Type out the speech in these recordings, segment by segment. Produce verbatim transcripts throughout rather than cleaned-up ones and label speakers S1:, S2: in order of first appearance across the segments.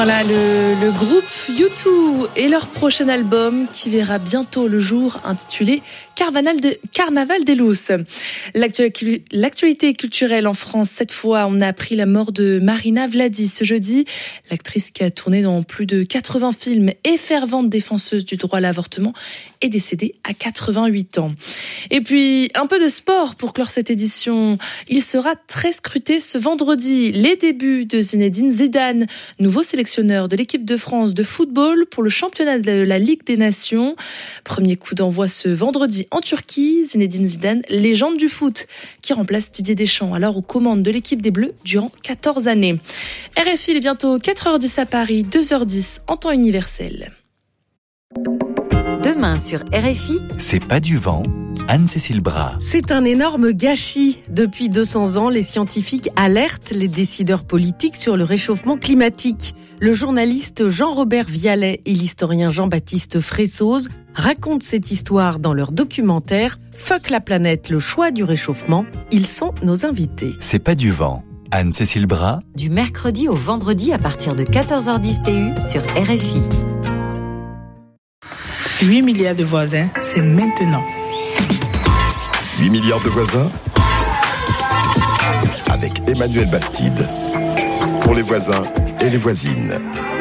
S1: Voilà le, le groupe U deux et leur prochain album qui verra bientôt le jour, intitulé Carnaval, de, Carnaval des Lousses. L'actualité culturelle en France, cette fois, on a appris la mort de Marina Vladi ce jeudi. L'actrice qui a tourné dans plus de quatre-vingts films et fervente défenseuse du droit à l'avortement est décédée à quatre-vingt-huit ans. Et puis, un peu de sport pour clore cette édition. Il sera très scruté ce vendredi. Les débuts de Zinedine Zidane, nouveau sélectionneur de l'équipe de France de football pour le championnat de la Ligue des Nations. Premier coup d'envoi ce vendredi en Turquie. Zinedine Zidane, légende du foot, qui remplace Didier Deschamps, alors aux commandes de l'équipe des Bleus durant quatorze années. R F I, il est bientôt quatre heures dix à Paris, deux heures dix en temps universel.
S2: Demain sur R F I,
S3: c'est pas du vent. Anne-Cécile Bras.
S4: C'est un énorme gâchis. Depuis deux cents ans, les scientifiques alertent les décideurs politiques sur le réchauffement climatique. Le journaliste Jean-Robert Vialet et l'historien Jean-Baptiste Fressoz racontent cette histoire dans leur documentaire « Fuck la planète, le choix du réchauffement ». Ils sont nos invités.
S3: C'est pas du vent. Anne-Cécile Bras.
S2: Du mercredi au vendredi à partir de quatorze heures dix T U sur R F I.
S5: huit milliards de voisins, c'est maintenant.
S6: huit milliards de voisins avec Emmanuel Bastide pour les voisins et les voisines.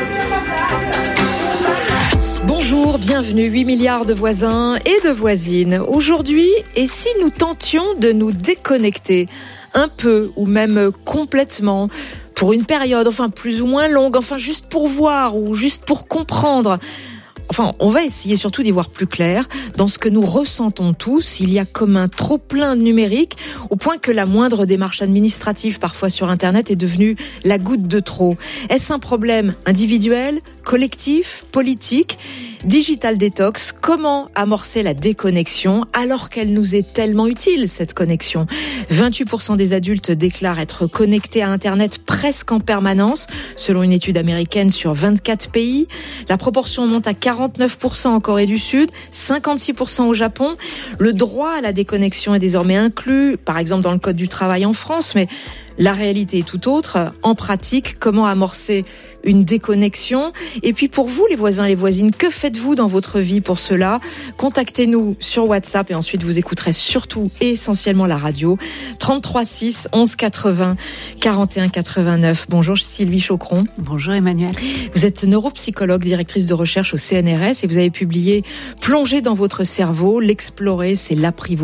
S7: Bonjour, bienvenue, huit milliards de voisins et de voisines. Aujourd'hui, et si nous tentions de nous déconnecter un peu ou même complètement pour une période, enfin plus ou moins longue, enfin juste pour voir ou juste pour comprendre. Enfin, on va essayer surtout d'y voir plus clair. Dans ce que nous ressentons tous, il y a comme un trop-plein numérique, au point que la moindre démarche administrative, parfois sur Internet, est devenue la goutte de trop. Est-ce un problème individuel, collectif, politique ? Digital Detox, comment amorcer la déconnexion alors qu'elle nous est tellement utile, cette connexion ? vingt-huit pour cent des adultes déclarent être connectés à Internet presque en permanence, selon une étude américaine sur vingt-quatre pays. La proportion monte à quarante-neuf pour cent en Corée du Sud, cinquante-six pour cent au Japon. Le droit à la déconnexion est désormais inclus, par exemple dans le Code du travail en France, mais la réalité est tout autre. En pratique, comment amorcer une déconnexion ? Et puis pour vous, les voisins et les voisines, que faites-vous dans votre vie pour cela ? Contactez-nous sur WhatsApp et ensuite vous écouterez surtout et essentiellement la radio. trente-trois six onze quatre-vingts quarante et un quatre-vingt-neuf. Bonjour Sylvie Chocron.
S8: Bonjour Emmanuel.
S7: Vous êtes neuropsychologue, directrice de recherche au C N R S et vous avez publié « Plonger dans votre cerveau, l'explorer, c'est l'apprivoiser »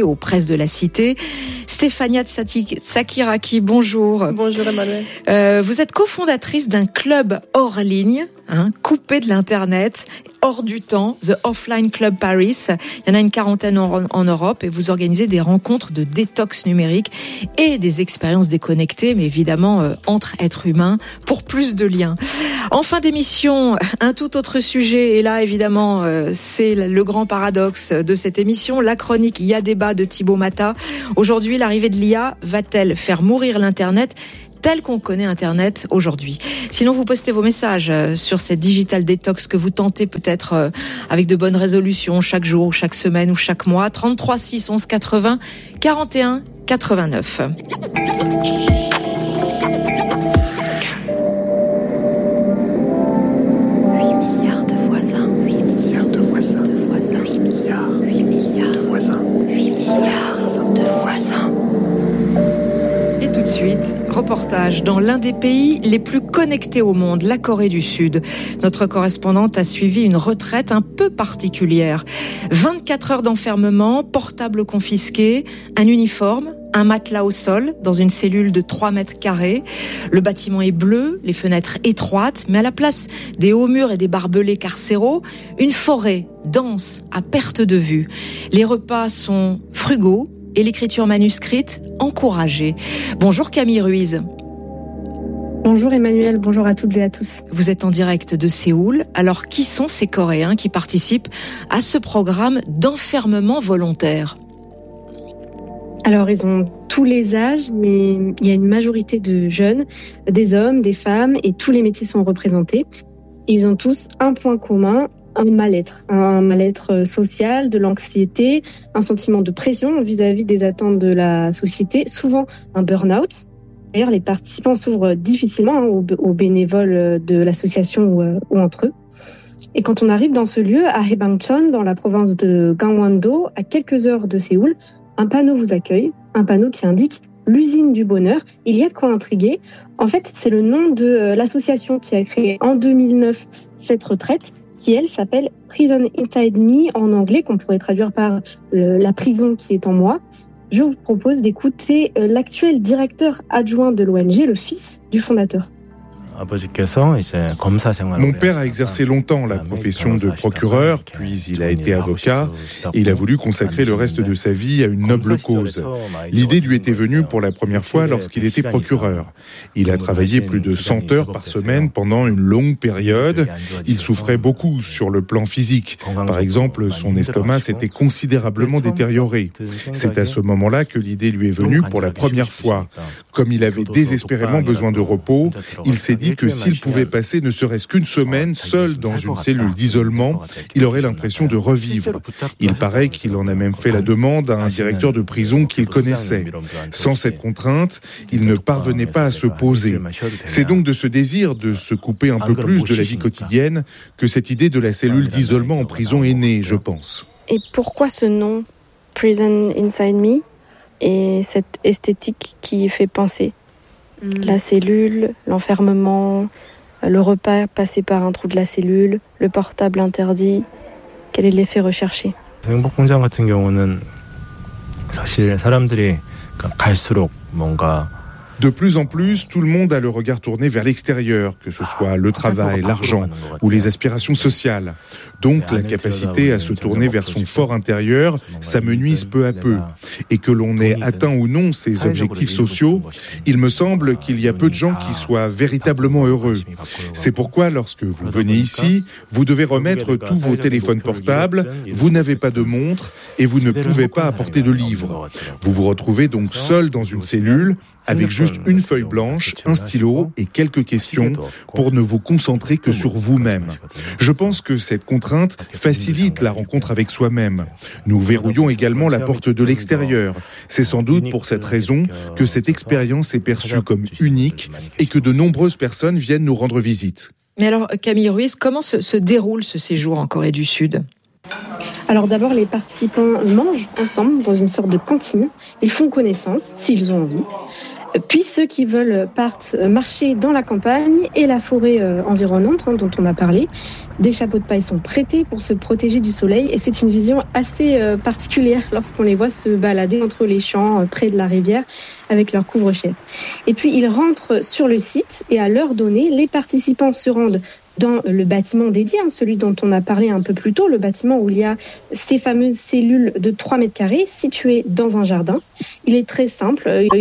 S7: aux presses de la Cité. Stéphania Tsakiraki, bonjour.
S9: Bonjour Emmanuel.
S7: Euh, vous êtes cofondatrice d'un club hors ligne, hein, coupé de l'internet, hors du temps, The Offline Club Paris. Il y en a une quarantaine en, en Europe et vous organisez des rencontres de détox numérique et des expériences déconnectées, mais évidemment euh, entre êtres humains pour plus de liens. En fin d'émission, un tout autre sujet et là évidemment euh, c'est le grand paradoxe de cette émission, la chronique Il y a débat de Thibaut Mata. Aujourd'hui, l'arrivée de l'I A va-t-elle faire mourir l'internet tel qu'on connaît Internet aujourd'hui. Sinon, vous postez vos messages sur cette digital detox que vous tentez peut-être avec de bonnes résolutions chaque jour, chaque semaine ou chaque mois. trente-trois six onze quatre-vingts quarante et un quatre-vingt-neuf. Reportage dans l'un des pays les plus connectés au monde, la Corée du Sud. Notre correspondante a suivi une retraite un peu particulière. vingt-quatre heures d'enfermement, portable confisqué, un uniforme, un matelas au sol dans une cellule de trois mètres carrés. Le bâtiment est bleu, les fenêtres étroites, mais à la place des hauts murs et des barbelés carcéraux, une forêt dense à perte de vue. Les repas sont frugaux et l'écriture manuscrite encouragée. Bonjour Camille Ruiz.
S9: Bonjour Emmanuel, bonjour à toutes et à tous.
S7: Vous êtes en direct de Séoul. Alors, qui sont ces Coréens qui participent à ce programme d'enfermement volontaire ?
S9: Alors, ils ont tous les âges, mais il y a une majorité de jeunes, des hommes, des femmes, et tous les métiers sont représentés. Ils ont tous un point commun, un mal-être, un mal-être social, de l'anxiété, un sentiment de pression vis-à-vis des attentes de la société, souvent un burn-out. D'ailleurs, les participants s'ouvrent difficilement hein, aux, aux bénévoles de l'association ou, euh, ou entre eux. Et quand on arrive dans ce lieu, à Haebangchon, dans la province de Gangwon-do, à quelques heures de Séoul, un panneau vous accueille, un panneau qui indique l'usine du bonheur. Il y a de quoi intriguer. En fait, c'est le nom de euh, l'association qui a créé en deux mille neuf cette retraite, qui elle s'appelle Prison Inside Me en anglais, qu'on pourrait traduire par euh, la prison qui est en moi. Je vous propose d'écouter euh, l'actuel directeur adjoint de l'O N G, le fils du fondateur.
S8: Mon père a exercé longtemps la profession de procureur, puis il a été avocat, et il a voulu consacrer le reste de sa vie à une noble cause. L'idée lui était venue pour la première fois lorsqu'il était procureur. Il a travaillé plus de cent heures par semaine pendant une longue période. Il souffrait beaucoup sur le plan physique. Par exemple, son estomac s'était considérablement détérioré. C'est à ce moment-là que l'idée lui est venue pour la première fois. Comme il avait désespérément besoin de repos, il s'est dit que s'il pouvait passer ne serait-ce qu'une semaine seul dans une cellule d'isolement, il aurait l'impression de revivre. Il paraît qu'il en a même fait la demande à un directeur de prison qu'il connaissait. Sans cette contrainte, il ne parvenait pas à se poser. C'est donc de ce désir de se couper un peu plus de la vie quotidienne que cette idée de la cellule d'isolement en prison est née, je pense.
S9: Et pourquoi ce nom, Prison Inside Me, et cette esthétique qui y fait penser ? La cellule, l'enfermement, le repas passé par un trou de la cellule, le portable interdit. Quel est l'effet recherché ?
S8: De plus en plus, tout le monde a le regard tourné vers l'extérieur, que ce soit le travail, l'argent ou les aspirations sociales. Donc la capacité à se tourner vers son fort intérieur s'amenuise peu à peu. Et que l'on ait atteint ou non ces objectifs sociaux, il me semble qu'il y a peu de gens qui soient véritablement heureux. C'est pourquoi lorsque vous venez ici, vous devez remettre tous vos téléphones portables, vous n'avez pas de montre et vous ne pouvez pas apporter de livres. Vous vous retrouvez donc seul dans une cellule, avec juste une feuille blanche, un stylo et quelques questions pour ne vous concentrer que sur vous-même. Je pense que cette contrainte facilite la rencontre avec soi-même. Nous verrouillons également la porte de l'extérieur. C'est sans doute pour cette raison que cette expérience est perçue comme unique et que de nombreuses personnes viennent nous rendre visite.
S7: Mais alors, Camille Ruiz, comment se, se déroule ce séjour en Corée du Sud ?
S9: Alors d'abord, les participants mangent ensemble dans une sorte de cantine. Ils font connaissance, s'ils ont envie. Puis ceux qui veulent partent marcher dans la campagne et la forêt environnante hein, dont on a parlé. Des chapeaux de paille sont prêtés pour se protéger du soleil et c'est une vision assez particulière lorsqu'on les voit se balader entre les champs près de la rivière avec leur couvre-chef. Et puis ils rentrent sur le site et à l'heure donnée, les participants se rendent dans le bâtiment dédié, hein, celui dont on a parlé un peu plus tôt, le bâtiment où il y a ces fameuses cellules de trois mètres carrés situées dans un jardin. Il est très simple.